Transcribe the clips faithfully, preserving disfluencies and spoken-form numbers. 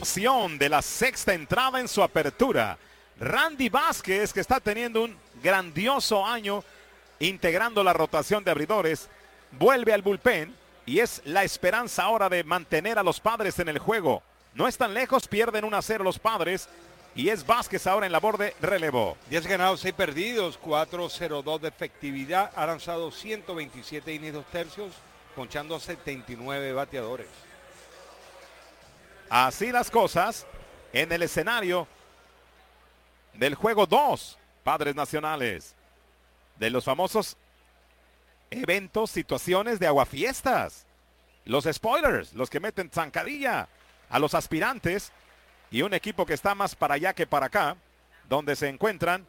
Acción de la sexta entrada en su apertura. Randy Vázquez, que está teniendo un grandioso año integrando la rotación de abridores, vuelve al bullpen y es la esperanza ahora de mantener a los Padres en el juego. No están lejos, pierden uno a cero los Padres y es Vázquez ahora en labor de relevo. diez ganados, seis perdidos, cuatro punto cero dos de efectividad, ha lanzado ciento veintisiete innings dos tercios, ponchando a setenta y nueve bateadores. Así las cosas en el escenario del juego dos, Padres Nacionales, de los famosos eventos, situaciones de aguafiestas, los spoilers, los que meten zancadilla a los aspirantes y un equipo que está más para allá que para acá, donde se encuentran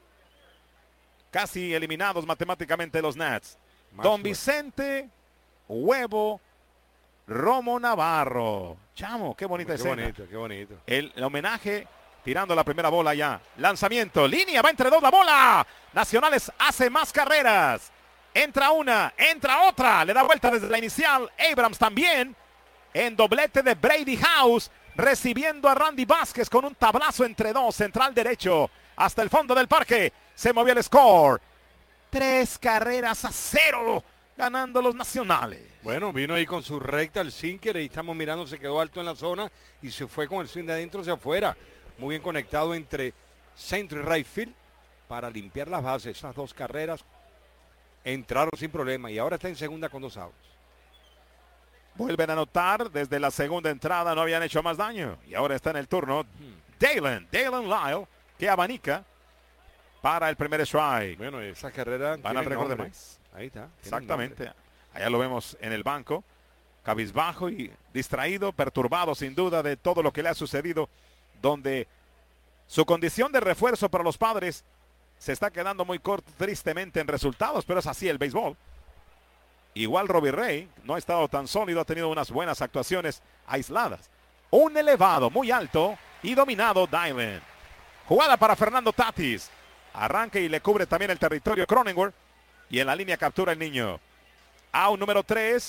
casi eliminados matemáticamente los Nats. Más Don suerte. Vicente Huevo Romo Navarro. Chamo, qué bonita qué escena. Bonito, qué bonito. El, el homenaje tirando la primera bola ya. Lanzamiento, línea, va entre dos la bola. Nacionales hace más carreras. Entra una, entra otra. Le da vuelta desde la inicial. Abrams también. En doblete de Brady House. Recibiendo a Randy Vázquez con un tablazo entre dos. Central derecho. Hasta el fondo del parque. Se movió el score. Tres carreras a cero. Ganando los Nacionales. Bueno, vino ahí con su recta el sinker y estamos mirando, se quedó alto en la zona y se fue con el swing de adentro hacia afuera. Muy bien conectado entre centro y right field para limpiar las bases. Esas dos carreras entraron sin problema y ahora está en segunda con dos outs. Vuelven a anotar desde la segunda entrada, no habían hecho más daño y ahora está en el turno hmm. Dalen, Dalen Lyle, que abanica para el primer strike. Bueno, esa carrera van al récord de más. Ahí está. Exactamente. Allá lo vemos en el banco, cabizbajo y distraído, perturbado sin duda de todo lo que le ha sucedido, donde su condición de refuerzo para los Padres se está quedando muy corto tristemente en resultados, pero es así el béisbol. Igual Robbie Ray no ha estado tan sólido, ha tenido unas buenas actuaciones aisladas. Un elevado, muy alto y dominado Dylan. Jugada para Fernando Tatis. Arranca y le cubre también el territorio Cronenworth. Y en la línea captura el niño. Out número tres,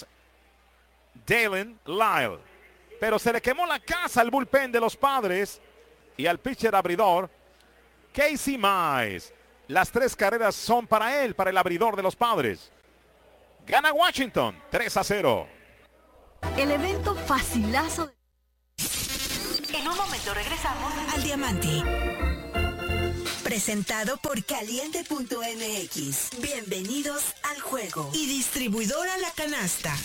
Dalen Lyle. Pero se le quemó la casa al bullpen de los Padres y al pitcher abridor, Casey Mize. Las tres carreras son para él, para el abridor de los Padres. Gana Washington, tres a cero. El evento facilazo. En un momento regresamos al Diamante. Presentado por Caliente punto M X. Bienvenidos al juego. Y distribuidora La Canasta.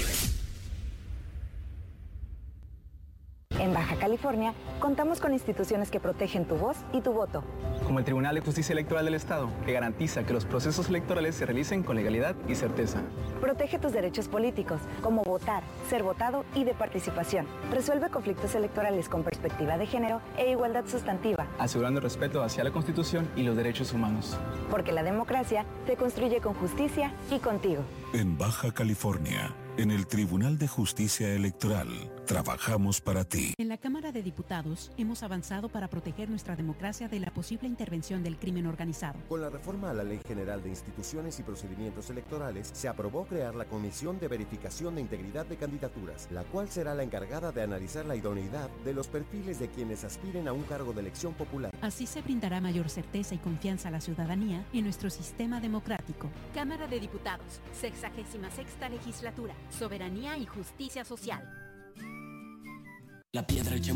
En Baja California, contamos con instituciones que protegen tu voz y tu voto. Como el Tribunal de Justicia Electoral del Estado, que garantiza que los procesos electorales se realicen con legalidad y certeza. Protege tus derechos políticos, como votar, ser votado y de participación. Resuelve conflictos electorales con perspectiva de género e igualdad sustantiva. Asegurando el respeto hacia la Constitución y los derechos humanos. Porque la democracia se construye con justicia y contigo. En Baja California, en el Tribunal de Justicia Electoral, trabajamos para ti. En la Cámara de Diputados hemos avanzado para proteger nuestra democracia de la posible intervención del crimen organizado. Con la reforma a la Ley General de Instituciones y Procedimientos Electorales, se aprobó crear la Comisión de Verificación de Integridad de Candidaturas, la cual será la encargada de analizar la idoneidad de los perfiles de quienes aspiren a un cargo de elección popular. Así se brindará mayor certeza y confianza a la ciudadanía en nuestro sistema democrático. Cámara de Diputados, sexagésima sexta legislatura, soberanía y justicia social. La piedra